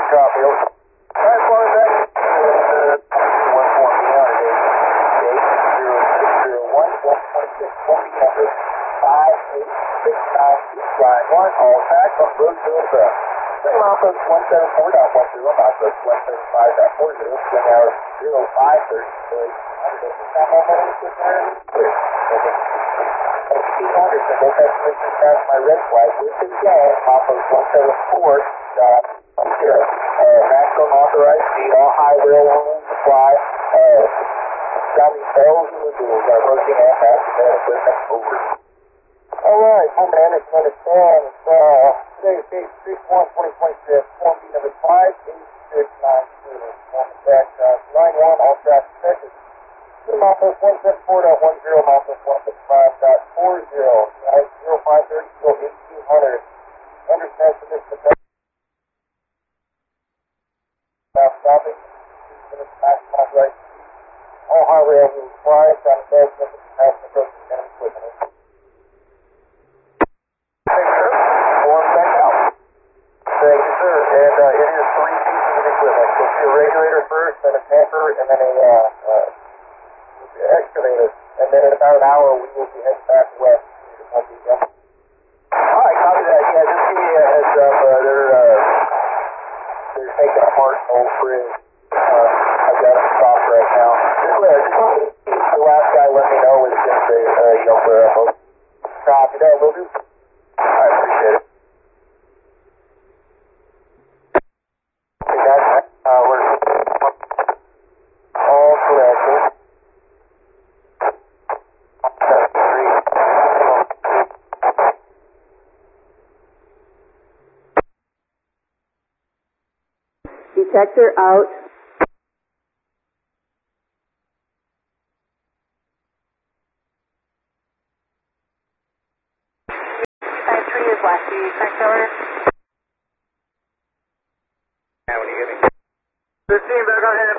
Copy. As far as that, 1 all tax on road to the Same office 174.10, office 175.40, swing hour 0530, 1800, so both estimations pass my red flag. This is gas, office 174.0. Maximum authorized speed, all high rail will supply. Got these bells and whistles are working at fast equipment over. Alright, command, it's understand. Today's date 3/1/2026, form B number 58692. Form track 91, all traffic sessions. Office 174.10, office 175.40. 0530, still 1800. Understand submission to stopping. Maximum authorized. All high rail will fly. Sound bells, passing approaching and equipment. Thank you, sir. And it is 3 pieces of equipment. You'll see a regulator first, then a tamper, and then a excavator. And then in about an hour, we will be heading back west. All right, copy that. Yeah, just give me a heads up. They're taking apart an old bridge. I've got them stopped right now. The last guy let me know was just a, copy that. Will do. I appreciate it. Detector out. Tree is last detector. Yeah, when you get me. 15 back on hand.